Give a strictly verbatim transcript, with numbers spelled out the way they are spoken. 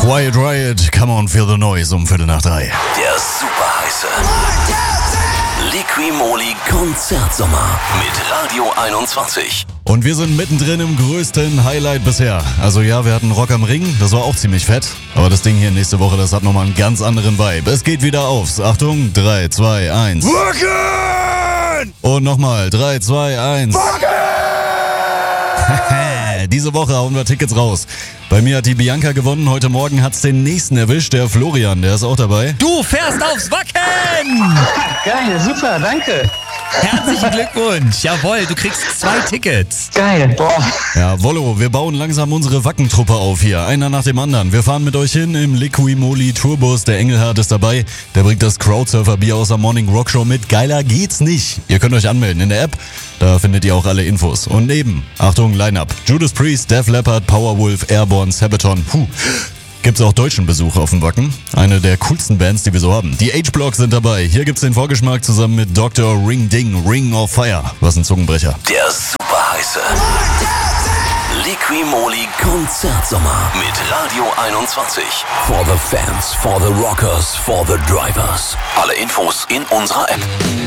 Quiet Riot, come on, feel the noise um Viertel nach drei. Der super heiße Liqui-Moly Konzertsommer mit Radio einundzwanzig. Und wir sind mittendrin im größten Highlight bisher. Also ja, wir hatten Rock am Ring, das war auch ziemlich fett. Aber das Ding hier nächste Woche, das hat nochmal einen ganz anderen Vibe. Es geht wieder aufs. Achtung, drei, zwei, eins. Wacken! Und nochmal, drei, zwei, eins. Wacken! Diese Woche hauen wir Tickets raus. Bei mir hat die Bianca gewonnen. Heute Morgen hat's den nächsten erwischt, der Florian. Der ist auch dabei. Du fährst aufs Wacken! Geil, super, danke. Herzlichen Glückwunsch. Jawohl, du kriegst zwei Tickets. Geil, boah. Ja, Wollo, wir bauen langsam unsere Wackentruppe auf hier. Einer nach dem anderen. Wir fahren mit euch hin im Liqui-Moly Tourbus. Der Engelhardt ist dabei. Der bringt das Crowdsurfer-Bier aus der Morning Rock Show mit. Geiler geht's nicht. Ihr könnt euch anmelden in der App. Da findet ihr auch alle Infos. Und neben, Achtung, Line-Up. Judas Priest, Def Leppard, Powerwolf, Airborne, Sabaton. Puh. Gibt's auch deutschen Besuch auf dem Wacken. Eine der coolsten Bands, die wir so haben. Die H-Block sind dabei. Hier gibt's den Vorgeschmack zusammen mit Doktor Ring Ding, Ring of Fire. Was ein Zungenbrecher. Der super heiße Liqui-Moly Konzertsommer mit Radio einundzwanzig. For the fans, for the rockers, for the drivers. Alle Infos in unserer App.